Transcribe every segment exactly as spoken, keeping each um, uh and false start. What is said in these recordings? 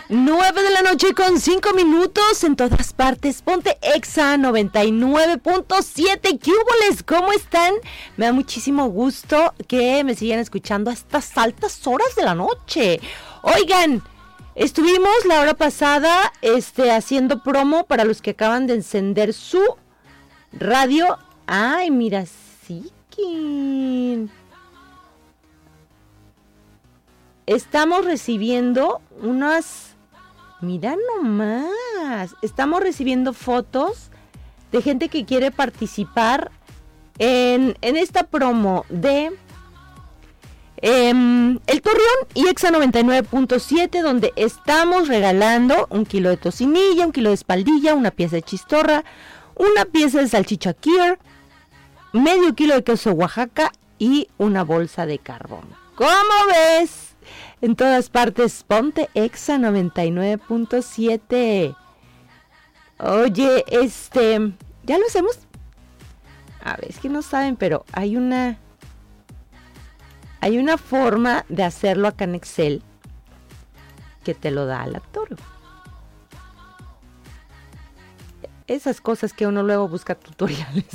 Nueve de la noche con cinco minutos en todas partes. Ponte Exa noventa y nueve punto siete. ¿Qué huboles? ¿Cómo están? Me da muchísimo gusto que me sigan escuchando a estas altas horas de la noche. Oigan, estuvimos la hora pasada este, haciendo promo para los que acaban de encender su radio. Ay, mira, sí. ¿Quién? Estamos recibiendo unas... Mira nomás, estamos recibiendo fotos de gente que quiere participar en, en esta promo de eh, El Torreón y Exa noventa y nueve punto siete, donde estamos regalando un kilo de tocinilla, un kilo de espaldilla, una pieza de chistorra, una pieza de salchicha Kier, medio kilo de queso Oaxaca y una bolsa de carbón. ¿Cómo ves? En todas partes, ponte Exa noventa y nueve punto siete. Oye, este, ¿ya lo hacemos? A ver, es que no saben, pero hay una... Hay una forma de hacerlo acá en Excel que te lo da la Toro. Esas cosas que uno luego busca tutoriales.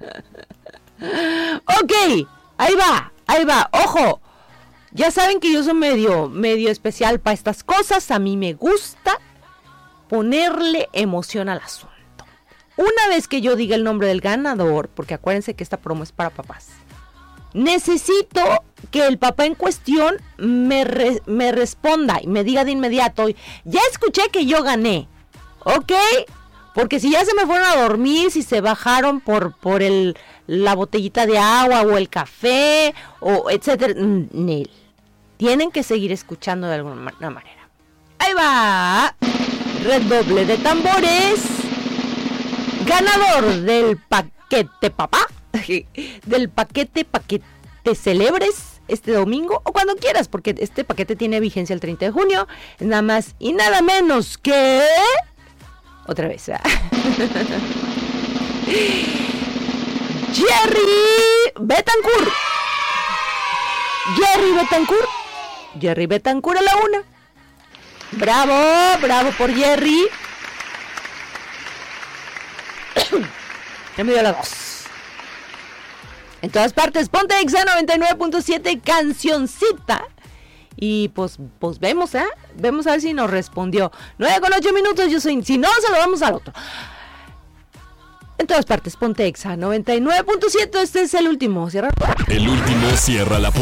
Ok, ahí va, ahí va, ojo. Ya saben que yo soy medio, medio especial para estas cosas. A mí me gusta ponerle emoción al asunto. Una vez que yo diga el nombre del ganador, porque acuérdense que esta promo es para papás, necesito que el papá en cuestión me, re, me responda y me diga de inmediato: ya escuché que yo gané, ¿ok? Porque si ya se me fueron a dormir, si se bajaron por, por el, la botellita de agua o el café, o etcétera, Nel. Tienen que seguir escuchando de alguna manera. Ahí va. Redoble de tambores. Ganador del paquete papá. Del paquete pa' que te celebres este domingo o cuando quieras, porque este paquete tiene vigencia el treinta de junio. Nada más y nada menos que... Otra vez, ¿verdad? Jerry Betancourt. Jerry Betancourt. Jerry Betancourt a la una. Bravo, bravo por Jerry. Ya me dio la dos. En todas partes, ponte Exa noventa y nueve punto siete, cancioncita. Y pues, pues vemos, ¿eh? Vemos a ver si nos respondió. nueve con ocho minutos, yo soy... Si no, se lo damos al otro. En todas partes, ponte Exa noventa y nueve punto siete. Este es el último. Cierra. El último cierra la